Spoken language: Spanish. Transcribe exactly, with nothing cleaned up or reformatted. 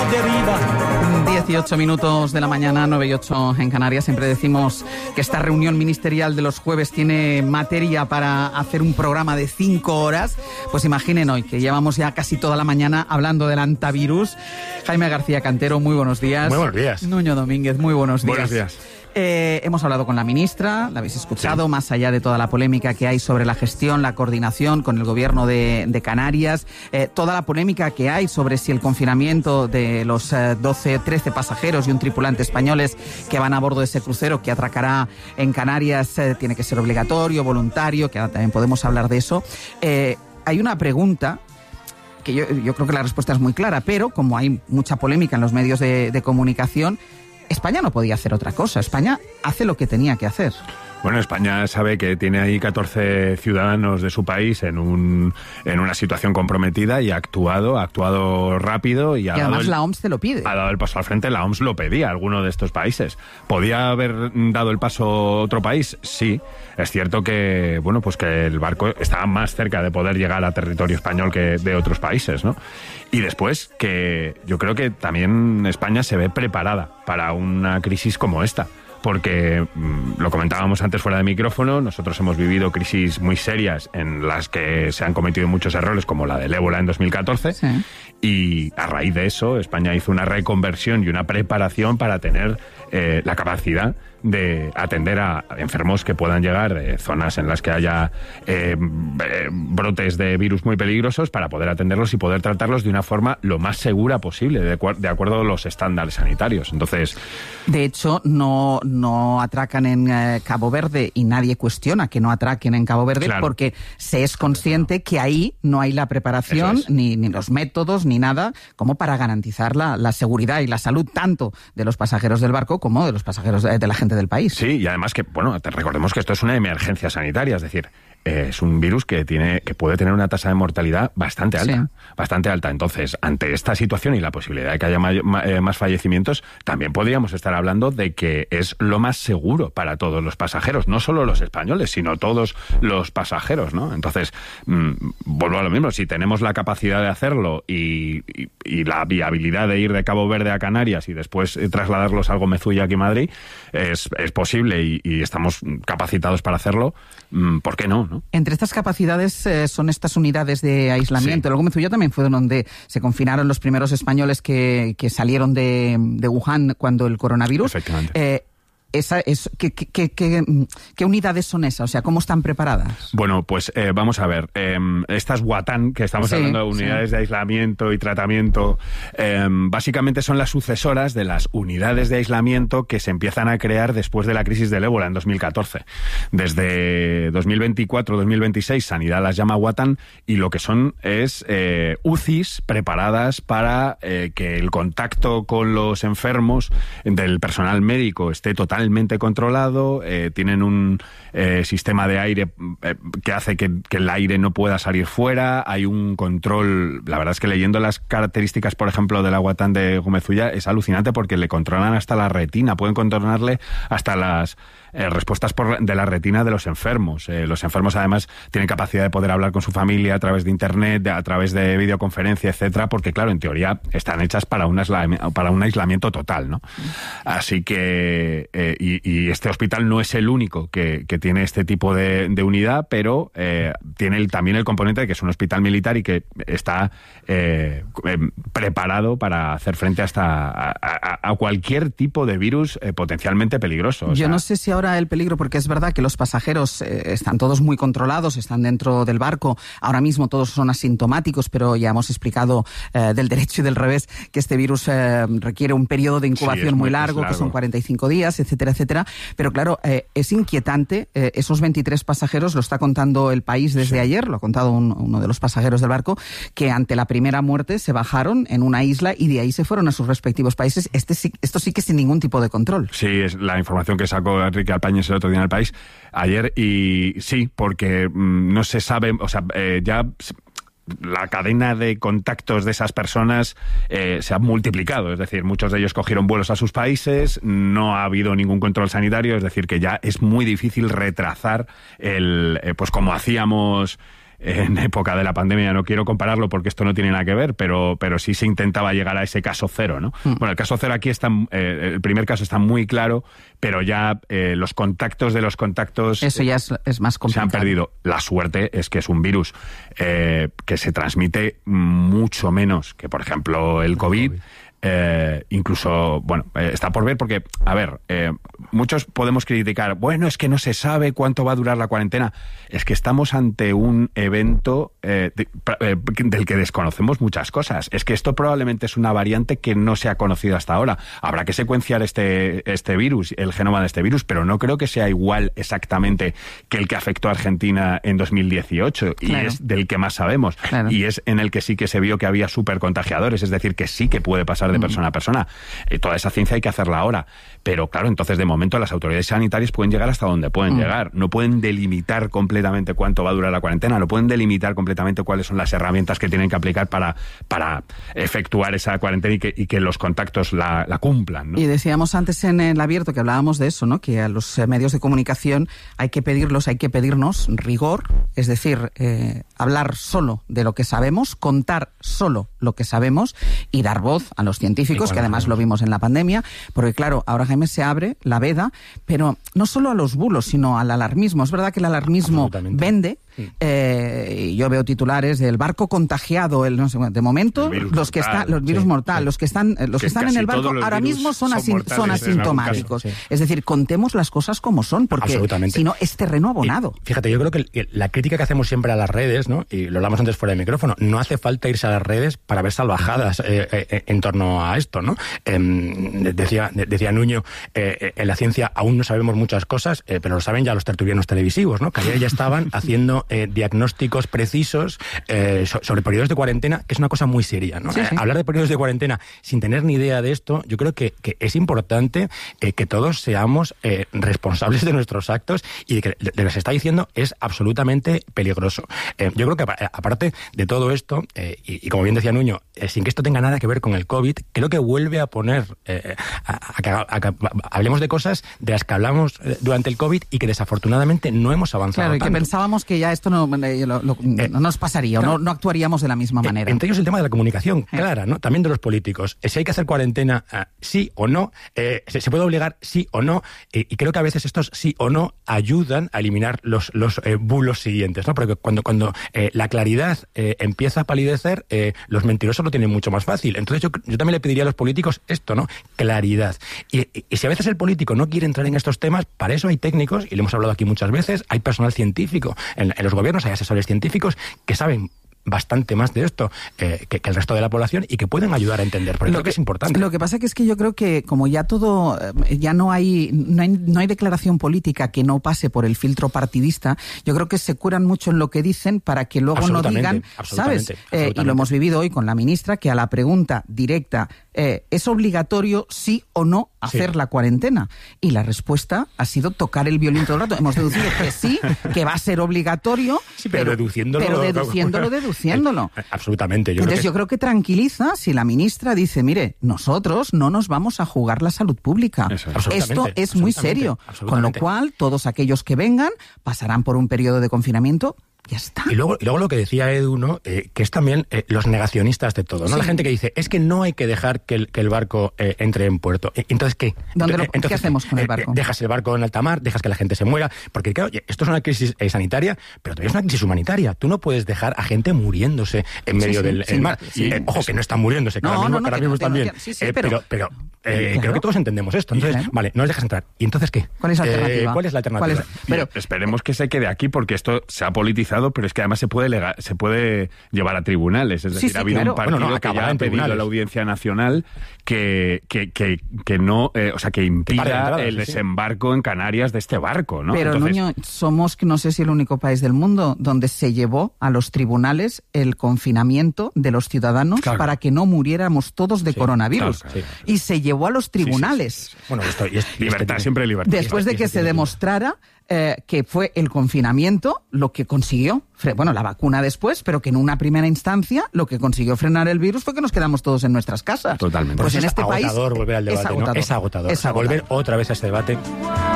deriva. dieciocho minutos de la mañana, nueve y ocho en Canarias. Siempre decimos que esta reunión ministerial de los jueves tiene materia para hacer un programa de cinco horas. Pues imaginen hoy que llevamos ya casi toda la mañana hablando del antivirus. Jaime García Cantero, muy buenos días. Muy buenos días. Nuño Domínguez, muy buenos días. Buenos días. Eh, hemos hablado con la ministra, la habéis escuchado, sí. Más allá de toda la polémica que hay sobre la gestión, la coordinación con el gobierno de, de Canarias, eh, toda la polémica que hay sobre si el confinamiento de los eh, doce, trece pasajeros y un tripulante españoles que van a bordo de ese crucero que atracará en Canarias eh, tiene que ser obligatorio, voluntario, que ahora también podemos hablar de eso. Eh, hay una pregunta que yo, yo creo que la respuesta es muy clara, pero como hay mucha polémica en los medios de, de comunicación, España no podía hacer otra cosa. España hace lo que tenía que hacer. Bueno, España sabe que tiene ahí catorce ciudadanos de su país en un en una situación comprometida y ha actuado, ha actuado rápido y ha y además dado el, la O M S te lo pide. Ha dado el paso al frente, la O M S lo pedía a alguno de estos países. ¿Podía haber dado el paso otro país? Sí. Es cierto que, bueno, pues que el barco estaba más cerca de poder llegar a territorio español que de otros países, ¿no? Y después que yo creo que también España se ve preparada para una crisis como esta. Porque, lo comentábamos antes fuera de micrófono, nosotros hemos vivido crisis muy serias en las que se han cometido muchos errores, como la del ébola en dos mil catorce, sí. Y a raíz de eso España hizo una reconversión y una preparación para tener eh, la capacidad de atender a enfermos que puedan llegar de zonas en las que haya eh, brotes de virus muy peligrosos, para poder atenderlos y poder tratarlos de una forma lo más segura posible, de, de acuerdo a los estándares sanitarios. Entonces, de hecho, no, no atracan en eh, Cabo Verde, y nadie cuestiona que no atraquen en Cabo Verde, claro, porque se es consciente que ahí no hay la preparación, es. ni, ni los métodos, ni nada, como para garantizar la, la seguridad y la salud tanto de los pasajeros del barco como de los pasajeros de, de la gente del país. Sí, y además que, bueno, te recordemos que esto es una emergencia sanitaria, es decir, eh, es un virus que tiene que puede tener una tasa de mortalidad bastante alta, sí. bastante alta. Entonces, ante esta situación y la posibilidad de que haya may, eh, más fallecimientos, también podríamos estar hablando de que es lo más seguro para todos los pasajeros, no solo los españoles, sino todos los pasajeros, ¿no? Entonces, mmm, vuelvo a lo mismo, si tenemos la capacidad de hacerlo y, y, y la viabilidad de ir de Cabo Verde a Canarias y después eh, trasladarlos a Gómez-Ulla aquí en Madrid, es, es posible y, y estamos capacitados para hacerlo, ¿por qué no? ¿no? Entre estas capacidades eh, son estas unidades de aislamiento. Sí. El Gómez-Ulla también fue donde se confinaron los primeros españoles que, que salieron de, de Wuhan cuando el coronavirus. Efectivamente. Eh, Esa es, ¿qué, qué, qué, ¿Qué unidades son esas? O sea, ¿cómo están preparadas? Bueno, pues eh, vamos a ver. Eh, estas Watan, que estamos sí, hablando de unidades sí. de aislamiento y tratamiento, eh, básicamente son las sucesoras de las unidades de aislamiento que se empiezan a crear después de la crisis del ébola en dos mil catorce. Desde dos mil veinticuatro dos mil veintiséis, Sanidad las llama Watan, y lo que son es eh, U C Is preparadas para eh, que el contacto con los enfermos del personal médico esté totalmente totalmente controlado, eh, tienen un eh, sistema de aire eh, que hace que, que el aire no pueda salir fuera, hay un control. La verdad es que leyendo las características, por ejemplo, del Watan de Gómez-Ulla, es alucinante porque le controlan hasta la retina, pueden controlarle hasta las eh, respuestas por, de la retina de los enfermos. Eh, los enfermos además tienen capacidad de poder hablar con su familia a través de internet, de, a través de videoconferencia, etcétera, porque claro, en teoría están hechas para un aislamiento, para un aislamiento total, ¿no? Así que eh, y, y este hospital no es el único que, que tiene este tipo de, de unidad, pero eh, tiene el, también el componente de que es un hospital militar y que está eh, eh, preparado para hacer frente a, esta, a, a, a cualquier tipo de virus eh, potencialmente peligroso. O Yo sea, no sé si ahora el peligro, porque es verdad que los pasajeros eh, están todos muy controlados, están dentro del barco, ahora mismo todos son asintomáticos, pero ya hemos explicado eh, del derecho y del revés que este virus eh, requiere un periodo de incubación sí, muy, muy largo, largo, que son cuarenta y cinco días, etcétera, etcétera. Pero claro, eh, es inquietante, eh, esos veintitrés pasajeros, lo está contando El País desde sí. ayer, lo ha contado un, uno de los pasajeros del barco, que ante la primera muerte se bajaron en una isla y de ahí se fueron a sus respectivos países. Este sí, esto sí que sin ningún tipo de control. Sí, es la información que sacó Enrique Alpañes el otro día en El País ayer, y sí, porque mmm, no se sabe, o sea, eh, ya la cadena de contactos de esas personas eh, se ha multiplicado, es decir, muchos de ellos cogieron vuelos a sus países, no ha habido ningún control sanitario, es decir, que ya es muy difícil retrasar el, eh, pues como hacíamos en época de la pandemia. No quiero compararlo porque esto no tiene nada que ver, pero, pero sí se intentaba llegar a ese caso cero, ¿no? Mm. Bueno, el caso cero aquí está, eh, el primer caso está muy claro, pero ya eh, los contactos de los contactos... Eso ya es, es más complicado. Se han perdido. La suerte es que es un virus eh, que se transmite mucho menos que, por ejemplo, el COVID. Eh, incluso, bueno, eh, está por ver porque, a ver, eh, muchos podemos criticar, bueno, es que no se sabe cuánto va a durar la cuarentena. Es que estamos ante un evento eh, de, eh, del que desconocemos muchas cosas. Es que esto probablemente es una variante que no se ha conocido hasta ahora. Habrá que secuenciar este, este virus, el genoma de este virus, pero no creo que sea igual exactamente que el que afectó a Argentina en dos mil dieciocho, claro. Y es del que más sabemos. Claro. Y es en el que sí que se vio que había supercontagiadores, es decir, que sí que puede pasar de persona a persona. Eh, toda esa ciencia hay que hacerla ahora. Pero claro, entonces de momento las autoridades sanitarias pueden llegar hasta donde pueden mm. llegar. No pueden delimitar completamente cuánto va a durar la cuarentena, no pueden delimitar completamente cuáles son las herramientas que tienen que aplicar para, para efectuar esa cuarentena y que, y que los contactos la, la cumplan, ¿no? Y decíamos antes en el abierto que hablábamos de eso, ¿no? Que a los medios de comunicación hay que pedirlos, hay que pedirnos rigor, es decir, eh, hablar solo de lo que sabemos, contar solo lo que sabemos y dar voz a los científicos, que además lo vimos en la pandemia, porque claro, ahora Jaime se abre la veda, pero no solo a los bulos, sino al alarmismo. Es verdad que el alarmismo vende. Sí. Eh, yo veo titulares del barco contagiado, el, no sé, de momento los que están, los virus sí, mortal, sí. los que están, los que, que están en el barco ahora mismo son, son, son asintomáticos. Sí. Es decir, contemos las cosas como son, porque si no es terreno abonado. Y, fíjate, yo creo que la crítica que hacemos siempre a las redes, ¿no? Y lo hablamos antes fuera de micrófono, no hace falta irse a las redes para ver salvajadas eh, eh, en torno a esto, ¿no? Eh, decía, decía Nuño, eh, en la ciencia aún no sabemos muchas cosas, eh, pero lo saben ya los tertulianos televisivos, ¿no? Que ayer ya estaban haciendo Eh, diagnósticos precisos eh, so, sobre periodos de cuarentena, que es una cosa muy seria, ¿no? Sí, sí. Eh, hablar de periodos de cuarentena sin tener ni idea de esto, yo creo que, que es importante eh, que todos seamos eh, responsables de nuestros actos y de que de, de lo que se está diciendo es absolutamente peligroso. Eh, yo creo que aparte de todo esto, eh, y, y como bien decía Nuño, eh, sin que esto tenga nada que ver con el COVID, creo que vuelve a poner eh, a, a, a, a, a, hablemos de cosas de las que hablamos eh, durante el COVID y que desafortunadamente no hemos avanzado Claro, y tanto. que pensábamos que ya esto no, lo, lo, eh, no nos pasaría, claro, o no, no actuaríamos de la misma manera. Eh, entre ellos el tema de la comunicación, eh. clara, ¿no? También de los políticos. Eh, si hay que hacer cuarentena, eh, sí o no, eh, se, se puede obligar sí o no, eh, y creo que a veces estos sí o no ayudan a eliminar los, los eh, bulos siguientes, ¿no? Porque cuando, cuando eh, la claridad eh, empieza a palidecer, eh, los mentirosos lo tienen mucho más fácil. Entonces yo, yo también le pediría a los políticos esto, ¿no? Claridad. Y, y, y si a veces el político no quiere entrar en estos temas, para eso hay técnicos, y lo hemos hablado aquí muchas veces, hay personal científico en, en los gobiernos, hay asesores científicos que saben bastante más de esto eh, que, que el resto de la población y que pueden ayudar a entender, porque lo creo que, que es importante. Lo que pasa que es que yo creo que como ya todo, ya no hay, no hay no hay declaración política que no pase por el filtro partidista, yo creo que se curan mucho en lo que dicen para que luego no digan, ¿sabes? Eh, y lo hemos vivido hoy con la ministra, que a la pregunta directa, eh, ¿es obligatorio sí o no hacer sí. la cuarentena? Y la respuesta ha sido tocar el violín todo el rato. Hemos deducido que sí, que va a ser obligatorio, sí, pero, pero deduciéndolo, pero deduciéndolo, deduciéndolo. Eh, absolutamente. Yo Entonces creo que... yo creo que tranquiliza si la ministra dice, mire, nosotros no nos vamos a jugar la salud pública. Eso. Esto es muy serio. Con lo cual, todos aquellos que vengan pasarán por un periodo de confinamiento. Ya está. Y luego, y luego lo que decía Edu, ¿no? Eh, que es también eh, los negacionistas de todo, ¿no? Sí. La gente que dice, es que no hay que dejar que el, que el barco eh, entre en puerto. Entonces, ¿qué? ¿Dónde lo, Entonces, ¿Qué hacemos con el barco? Eh, dejas el barco en alta mar, dejas que la gente se muera, porque claro, esto es una crisis eh, sanitaria, pero también es una crisis humanitaria. Tú no puedes dejar a gente muriéndose en medio sí, sí, del sí, mar. Sí, eh, ojo, que no están muriéndose, que no, ahora mismo, no, no, ahora mismo no, están no, bien. Sí, sí, eh, pero... pero, pero Eh, claro. Creo que todos entendemos esto. Entonces, claro. vale, no les dejas entrar. ¿Y entonces qué? ¿Cuál es la alternativa? Eh, ¿Cuál es la alternativa? ¿Cuál es? Pero esperemos que se quede aquí, porque esto se ha politizado, pero es que además se puede lega- se puede llevar a tribunales. Es decir, sí, sí, ha habido claro. un partido bueno, no, que ya ha pedido a la Audiencia Nacional que, que, que, que no, eh, o sea, que impida que entrada, el sí, desembarco sí. en Canarias de este barco, ¿no? Pero, Entonces... Nuño, somos, no sé si el único país del mundo donde se llevó a los tribunales el confinamiento de los ciudadanos claro. para que no muriéramos todos de sí, coronavirus. Claro, claro, claro. Y se llevó a los tribunales. Sí, sí, sí, sí. Bueno, esto, y es, y libertad, este, siempre libertad. Después de que se demostrara eh, que fue el confinamiento lo que consiguió, bueno, la vacuna después, pero que en una primera instancia lo que consiguió frenar el virus fue que nos quedamos todos en nuestras casas. Totalmente. Pues, pues en este país volver al debate, es agotador. ¿no? Es agotador. Es agotador. O sea, volver otra vez a este debate.